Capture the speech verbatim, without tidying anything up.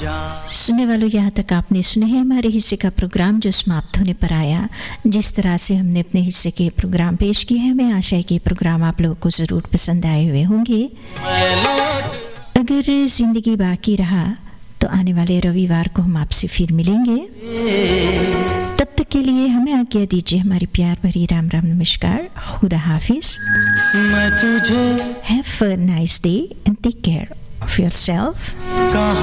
सुनने वालों, यहाँ तक आपने सुने हैं हमारे हिस्से का प्रोग्राम जो समाप्त होने पर आया। जिस तरह से हमने अपने हिस्से के प्रोग्राम पेश किए हैं, मैं आशा है कि प्रोग्राम आप लोगों को ज़रूर पसंद आए हुए होंगे। अगर ज़िंदगी बाकी रहा तो आने वाले रविवार को हम आपसे फिर मिलेंगे। तब तक के लिए हमें आज्ञा दीजिए। हमारी प्यार भरी राम राम नमस्कार। खुदा हाफिज। Have a nice day and take care of yourself.